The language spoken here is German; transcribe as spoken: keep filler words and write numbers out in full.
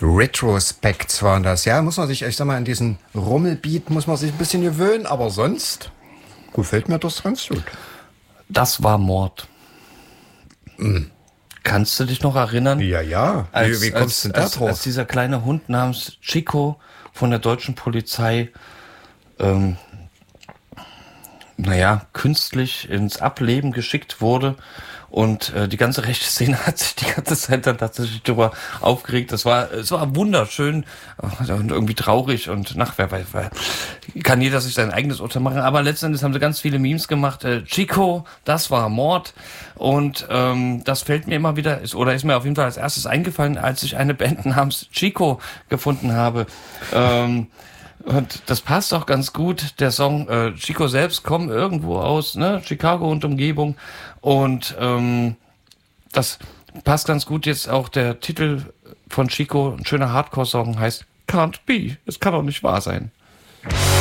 Retrospects waren das, ja, muss man sich, ich sag mal, an diesen Rummelbeat muss man sich ein bisschen gewöhnen, aber sonst gefällt mir das ganz gut. Das war Mord. Mm. Kannst du dich noch erinnern? Ja, ja. Als, wie, wie kommst du denn da als, drauf? als dieser kleine Hund namens Chico von der deutschen Polizei ähm, naja, künstlich ins Ableben geschickt wurde. Und äh, die ganze rechte Szene hat sich die ganze Zeit dann tatsächlich darüber aufgeregt. Das war, es war wunderschön und irgendwie traurig und nach, wer weiß, kann jeder sich sein eigenes Urteil machen. Aber letztendlich haben sie ganz viele Memes gemacht. Äh, Chico, das war Mord. Und ähm, das fällt mir immer wieder, ist, oder ist mir auf jeden Fall als erstes eingefallen, als ich eine Band namens Chico gefunden habe. Ähm, Und das passt auch ganz gut. Der Song äh, Chico selbst kommt irgendwo aus, ne, Chicago und Umgebung. Und ähm, das passt ganz gut. Jetzt auch der Titel von Chico, ein schöner Hardcore-Song, heißt Can't Be. Es kann doch nicht wahr sein.